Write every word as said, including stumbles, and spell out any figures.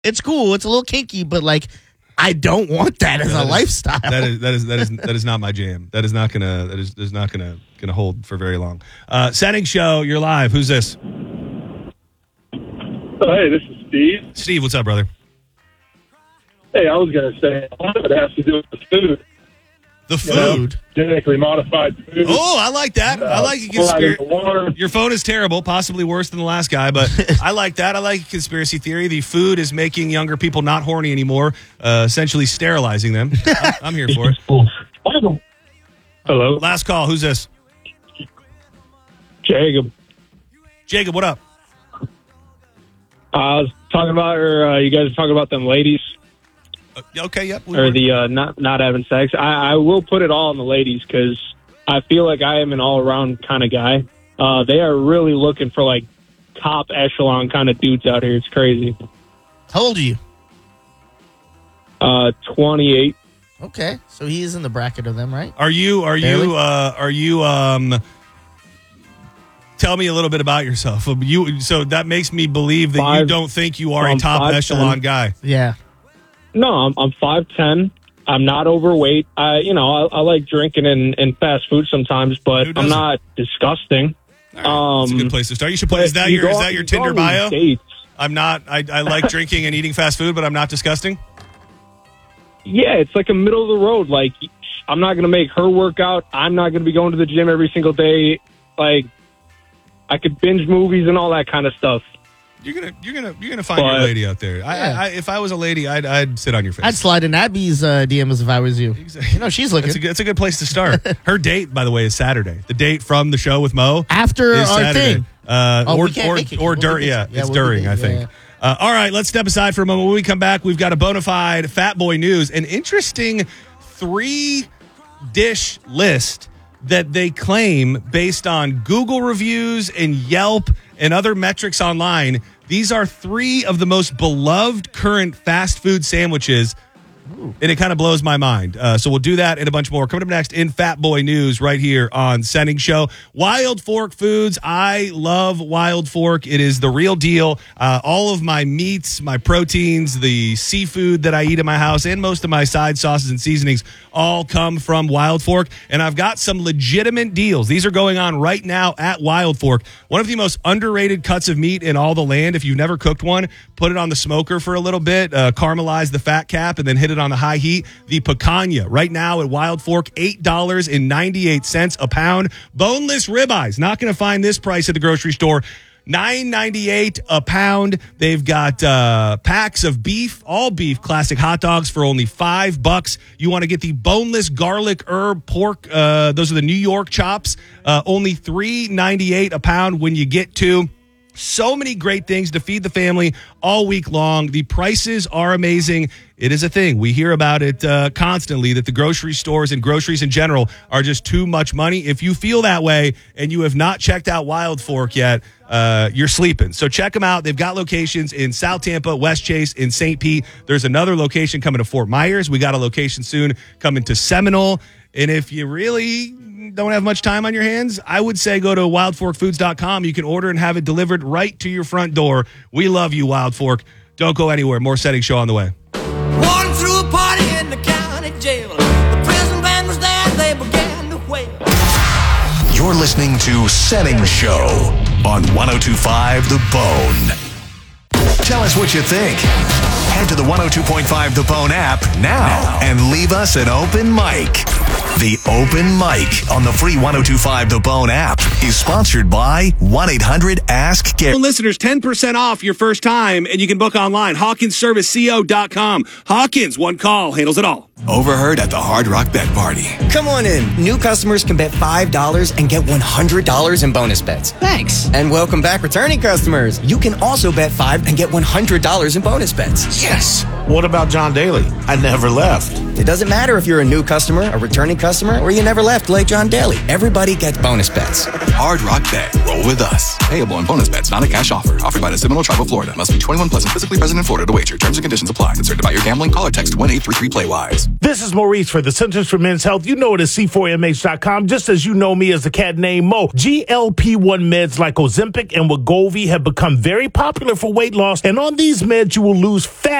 It's cool. It's a little kinky, but like, I don't want that as yeah, a that lifestyle. Is, that is that is that is that is not my jam. That is not gonna that is, that is not gonna gonna hold for very long. Uh, Setting Show, you're live. Who's this? Oh, hey, this is Steve. Steve, what's up, brother? Hey, I was going to say, a lot of it has to do with the food. The You know, food. genetically modified food. Oh, I like that. I like a fluoride in the conspiracy. water. Your phone is terrible, possibly worse than the last guy, but I like that. I like a conspiracy theory. The food is making younger people not horny anymore, uh, essentially sterilizing them. I'm, I'm here for it. Hello, Last call. Who's this? Jacob. Jacob, what up? I was talking about, or uh, you guys are talking about them ladies, Uh, okay, yep. we or were. the uh, not not having sex. I, I will put it all on the ladies because I feel like I am an all around kind of guy. Uh, they are really looking for like top echelon kind of dudes out here. It's crazy. How old are you? Uh, twenty-eight. Okay, so he is in the bracket of them, right? Are you? Are Barely. you? Uh, are you? Um, tell me a little bit about yourself. Um, You. So that makes me believe that you Five- don't think you are a I'm top five echelon ten. guy. Yeah. No, I'm I'm five ten. I'm not overweight. I you know I, I like drinking and, and fast food sometimes, but Who I'm doesn't? not disgusting. All right, that's a Um, good place to start. You should put. But Is that you your? Is go that on- your you go Tinder on these bio? dates. I'm not. I, I like drinking and eating fast food, but I'm not disgusting. Yeah, it's like a middle of the road. Like I'm not going to make her work out. I'm not going to be going to the gym every single day. Like I could binge movies and all that kind of stuff. You're gonna. You're gonna. You're gonna find your But- lady out there. I, Yeah. I, I, if I was a lady, I'd. I'd sit on your face. I'd slide in Abby's uh, D Ms if I was you. Exactly. You know, she's looking. That's a, good, that's a good place to start. Her date, by the way, is Saturday. The date from the show with Mo After is our Saturday. thing. Uh, Oh, or we can't or, make it. or We'll be during. busy. Yeah, Yeah, it's we'll be during. busy. I think. Yeah, Uh, all right, let's step aside for a moment. When we come back, we've got a bona fide Fat Boy News, an interesting three dish list that they claim based on Google reviews and Yelp and other metrics online. These are three of the most beloved current fast food sandwiches. And it kind of blows my mind. Uh, so we'll do that and a bunch more. Coming up next in Fat Boy News right here on Setting Show. Wild Fork Foods. I love Wild Fork. It is the real deal. Uh, all of my meats, my proteins, the seafood that I eat in my house, and most of my side sauces and seasonings all come from Wild Fork. And I've got some legitimate deals. These are going on right now at Wild Fork. One of the most underrated cuts of meat in all the land. If you've never cooked one, put it on the smoker for a little bit, uh, caramelize the fat cap, and then hit it on the high heat. The picanha right now at Wild Fork, eight dollars and ninety-eight cents a pound. Boneless ribeyes, not going to find this price at the grocery store. nine ninety-eight a pound. They've got uh, packs of beef, all beef classic hot dogs for only five bucks. You want to get the boneless garlic herb pork. Uh, those are the New York chops. Uh, only three ninety-eight a pound when you get to. So many great things to feed the family all week long. The prices are amazing. It is a thing. We hear about it uh, constantly that the grocery stores and groceries in general are just too much money. If you feel that way and you have not checked out Wild Fork yet, uh, you're sleeping. So check them out. They've got locations in South Tampa, West Chase, in Saint Pete. There's another location coming to Fort Myers. We got a location soon coming to Seminole. And if you really don't have much time on your hands, I would say go to wild fork foods dot com. You can order and have it delivered right to your front door. We love you, Wild Fork. Don't go anywhere. More Setting Show on the way. Walking through a party in the county jail. The prison band was there, they began to wail. You're listening to Setting Show on one oh two point five The Bone. Tell us what you think. Head to the one oh two point five The Bone app now and leave us an open mic. The Open Mic on the free one oh two point five The Bone app is sponsored by one eight hundred ask Gary. Listeners, ten percent off your first time, and you can book online. Hawkins Service Co dot com. Hawkins, one call, handles it all. Overheard at the Hard Rock Bet Party. Come on in. New customers can bet five dollars and get one hundred dollars in bonus bets. Thanks. And welcome back returning customers. You can also bet five and get one hundred dollars in bonus bets. Yes. What about John Daly? I never left. It doesn't matter if you're a new customer, a returning customer or you never left like John Daly. Everybody gets bonus bets. Hard Rock Bet. Roll with us. Payable in bonus bets, not a cash offer. Offered by the Seminole Tribe of Florida. Must be twenty-one plus and physically present in Florida to wager. Terms and conditions apply. Concerned about your gambling? Call or text one eight three three play wise. This is Maurice for the Centers for Men's Health. You know it as C four M H dot com, just as you know me as the cat named Mo. G L P one meds like Ozempic and Wegovy have become very popular for weight loss, and on these meds you will lose fat